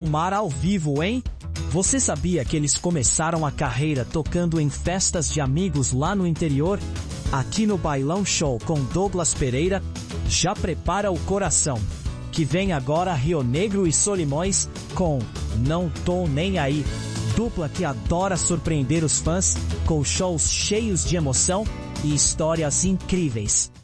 Mar ao vivo, hein? Você sabia que eles começaram a carreira tocando em festas de amigos lá no interior? Aqui no Bailão Show com Douglas Pereira, já prepara o coração, que vem agora Rio Negro e Solimões com Não Tô Nem Aí, dupla que adora surpreender os fãs com shows cheios de emoção e histórias incríveis.